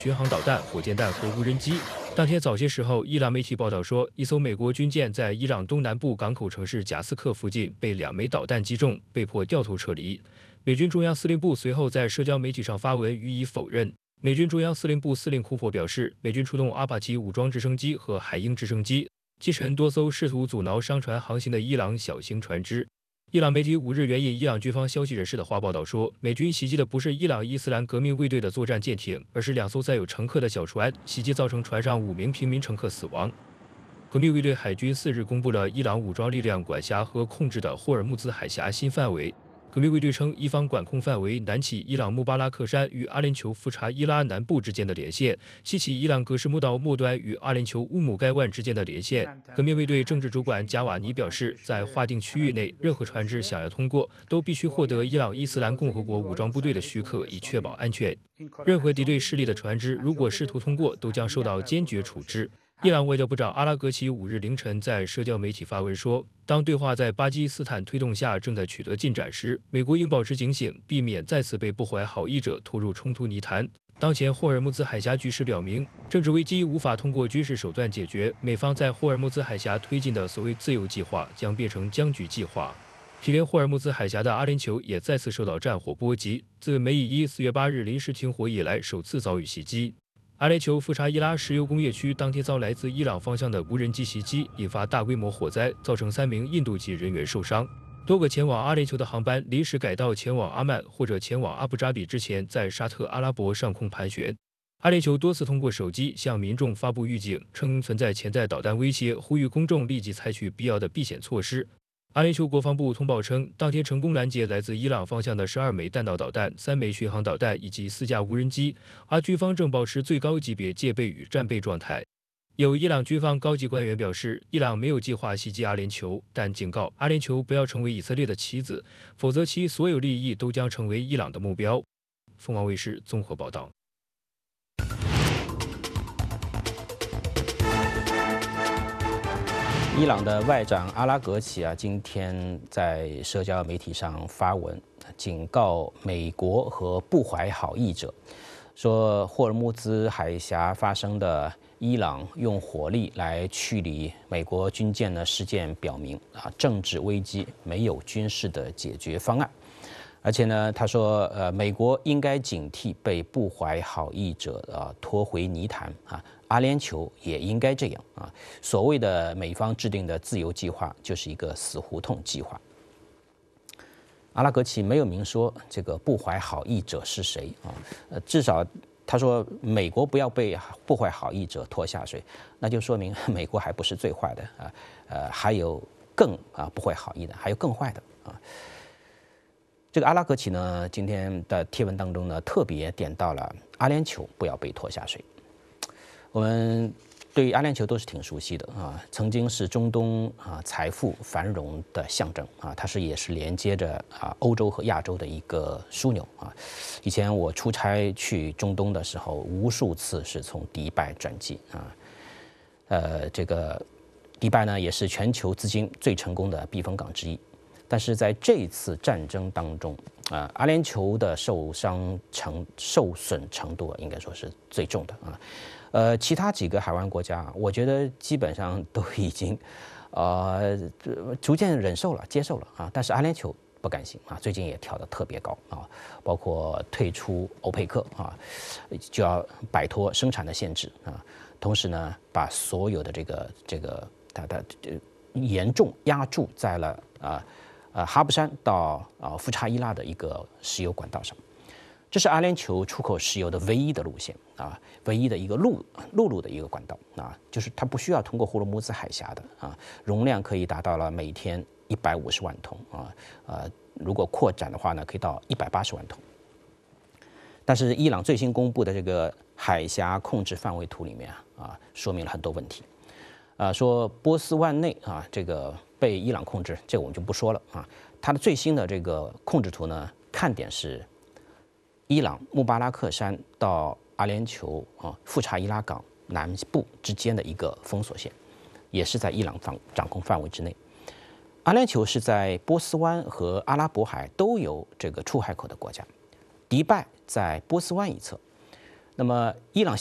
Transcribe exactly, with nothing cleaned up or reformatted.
巡航导弹、火箭弹和无人机。当天早些时候，伊朗媒体报道说，一艘美国军舰在伊朗东南部港口城市贾斯克附近被两枚导弹击中，被迫掉头撤离。美军中央司令部随后在社交媒体上发文予以否认。美军中央司令部司令库珀表示，美军出动阿帕奇武装直升机和海鹰直升机，击沉多艘试图阻挠商船航行的伊朗小型船只。伊朗媒体五日援引伊朗军方消息人士的话报道说，美军袭击的不是伊朗伊斯兰革命卫队的作战舰艇，而是两艘载有乘客的小船。袭击造成船上五名平民乘客死亡。革命卫队海军四日公布了伊朗武装力量管辖和控制的霍尔木兹海峡新范围。革命卫队称，伊方管控范围南起伊朗穆巴拉克山与阿联酋富查伊拉南部之间的连线，西起伊朗格什木岛末端与阿联酋乌姆盖万之间的连线。革命卫队政治主管加瓦尼表示，在划定区域内，任何船只想要通过，都必须获得伊朗伊斯兰共和国武装部队的许可，以确保安全。任何敌对势力的船只如果试图通过，都将受到坚决处置。伊朗外交部长阿拉格齐五日凌晨在社交媒体发文说，当对话在巴基斯坦推动下正在取得进展时，美国应保持警醒，避免再次被不怀好意者拖入冲突泥潭。当前霍尔木兹海峡局势表明，政治危机无法通过军事手段解决，美方在霍尔木兹海峡推进的所谓自由计划将变成僵局计划。毗连霍尔木兹海峡的阿联酋也再次受到战火波及，自美以伊四月八日临时停火以来首次遭遇袭击。阿联酋富查伊拉石油工业区当天遭来自伊朗方向的无人机袭击，引发大规模火灾，造成三名印度籍人员受伤。多个前往阿联酋的航班临时改道前往阿曼或者前往阿布扎比之前，在沙特阿拉伯上空盘旋。阿联酋多次通过手机向民众发布预警，称存在潜在导弹威胁，呼吁公众立即采取必要的避险措施。阿联酋国防部通报称，当天成功拦截来自伊朗方向的十二枚弹道导弹、三枚巡航导弹以及四架无人机，而军方正保持最高级别戒备与战备状态。有伊朗军方高级官员表示，伊朗没有计划袭击阿联酋，但警告阿联酋不要成为以色列的棋子，否则其所有利益都将成为伊朗的目标。凤凰卫视综合报道。 伊朗的外长阿拉格齐啊，今天在社交媒体上发文，警告美国和不怀好意者，说霍尔木兹海峡发生的伊朗用火力来驱离美国军舰的事件表明啊，政治危机没有军事的解决方案。而且呢，他说，呃，美国应该警惕被不怀好意者啊拖回泥潭啊，阿联酋也应该这样啊。所谓的美方制定的自由计划就是一个死胡同计划。阿拉格齐没有明说这个不怀好意者是谁啊，呃，至少他说美国不要被不怀好意者拖下水，那就说明美国还不是最坏的啊，呃，还有更啊不怀好意的，还有更坏的啊。这个阿拉格齐呢，今天的贴文当中呢，特别点到了阿联酋不要被拖下水。我们对于阿联酋都是挺熟悉的啊，曾经是中东啊财富繁荣的象征啊，它是也是连接着啊欧洲和亚洲的一个枢纽啊。以前我出差去中东的时候，无数次是从迪拜转机啊，呃，这个迪拜呢也是全球资金最成功的避风港之一。但是在这次战争当中，啊，阿联酋的受伤程受损程度应该说是最重的啊，呃，其他几个海湾国家，我觉得基本上都已经，呃，逐渐忍受了、接受了啊，但是阿联酋不甘心啊，最近也跳得特别高啊，包括退出欧佩克啊，就要摆脱生产的限制啊，同时呢，把所有的这个这个它的严重压注在了啊。呃，哈布山到啊富查伊拉的一个石油管道上，这是阿联酋出口石油的唯一的路线啊，唯一的一个陆陆路的一个管道啊，就是它不需要通过霍尔木兹海峡的啊，容量可以达到了每天一百五十万桶啊，呃，如果扩展的话呢，可以到一百八十万桶。但是伊朗最新公布的这个海峡控制范围图里面啊，啊，说明了很多问题。啊，说波斯湾内啊，这个被伊朗控制，这个我们就不说了啊。它的最新的这个控制图呢，看点是伊朗穆巴拉克山到阿联酋啊富查伊拉港南部之间的一个封锁线，也是在伊朗掌掌控范围之内。阿联酋是在波斯湾和阿拉伯海都有这个出海口的国家，迪拜在波斯湾一侧， 那么伊朗